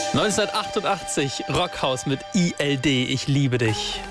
1988, Rockhaus mit ILD, ich liebe dich.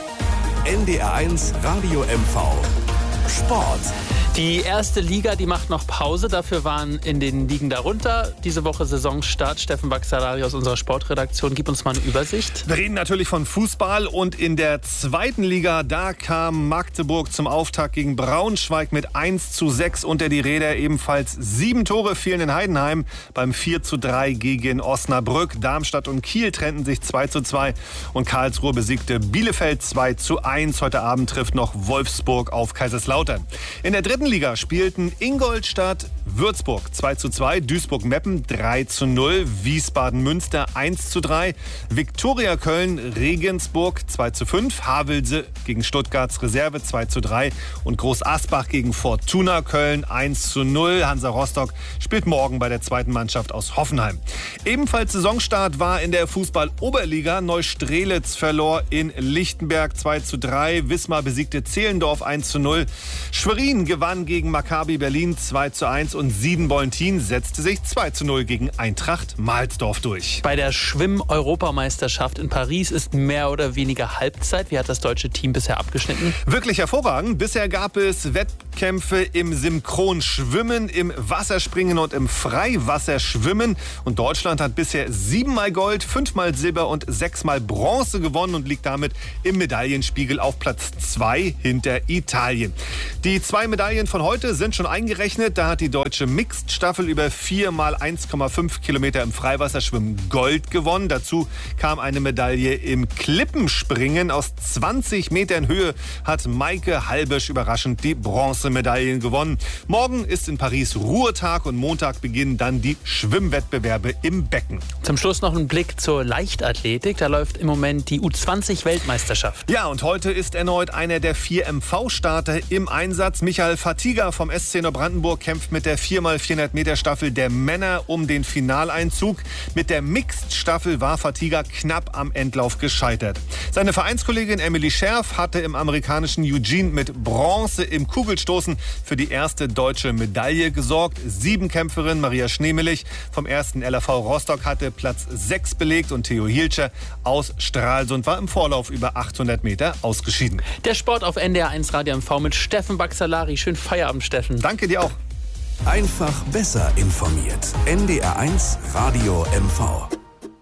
NDR1 Radio MV. Sport. Die erste Liga, die macht noch Pause. Dafür waren in den Ligen darunter diese Woche Saisonstart. Steffen Baxalari aus unserer Sportredaktion, gib uns mal eine Übersicht. Wir reden natürlich von Fußball und in der zweiten Liga, da kam Magdeburg zum Auftakt gegen Braunschweig mit 1:6 unter die Räder. Ebenfalls 7 Tore fielen in Heidenheim beim 4:3 gegen Osnabrück. Darmstadt und Kiel trennten sich 2:2 und Karlsruhe besiegte Bielefeld 2:1. Heute Abend trifft noch Wolfsburg auf Kaiserslautern. In der dritten Liga spielten Ingolstadt Würzburg 2:2, Duisburg-Meppen 3:0, Wiesbaden-Münster 1:3, Viktoria Köln Regensburg 2:5, Havelse gegen Stuttgarts Reserve 2:3 und Groß Asbach gegen Fortuna Köln 1:0. Hansa Rostock spielt morgen bei der zweiten Mannschaft aus Hoffenheim. Ebenfalls Saisonstart war in der Fußball-Oberliga. Neustrelitz verlor in Lichtenberg 2:3, Wismar besiegte Zehlendorf 1:0, Schwerin gewann gegen Maccabi Berlin 2:1 und Sieden-Bollentin setzte sich 2:0 gegen Eintracht Mahlsdorf durch. Bei der Schwimm-Europameisterschaft in Paris ist mehr oder weniger Halbzeit. Wie hat das deutsche Team bisher abgeschnitten? Wirklich hervorragend. Bisher gab es Wettkämpfe im Synchronschwimmen, im Wasserspringen und im Freiwasserschwimmen. Und Deutschland hat bisher 7-mal Gold, 5-mal Silber und 6-mal Bronze gewonnen und liegt damit im Medaillenspiegel auf Platz 2 hinter Italien. Die 2 Medaillen von heute sind schon eingerechnet. Da hat die deutsche Mixed-Staffel über 4 x 1,5 Kilometer im Freiwasserschwimmen Gold gewonnen. Dazu kam eine Medaille im Klippenspringen. Aus 20 Metern Höhe hat Maike Halbesch überraschend die Bronzemedaillen gewonnen. Morgen ist in Paris Ruhetag und Montag beginnen dann die Schwimmwettbewerbe im Becken. Zum Schluss noch ein Blick zur Leichtathletik. Da läuft im Moment die U20-Weltmeisterschaft. Ja, und heute ist erneut einer der 4 MV-Starter im Einsatz. Michael Fatiga vom SC Neubrandenburg kämpft mit der 4x400 Meter Staffel der Männer um den Finaleinzug. Mit der Mixed-Staffel war Fatiga knapp am Endlauf gescheitert. Seine Vereinskollegin Emily Scherf hatte im amerikanischen Eugene mit Bronze im Kugelstoßen für die erste deutsche Medaille gesorgt. 7-Kämpferin Maria Schneemelich vom 1. LAV Rostock hatte Platz 6 belegt und Theo Hielscher aus Stralsund war im Vorlauf über 800 Meter ausgeschieden. Der Sport auf NDR1 Radio MV mit Steffen Baxalari. Schönen Feierabend, Steffen. Danke dir auch. Einfach besser informiert. NDR1 Radio MV.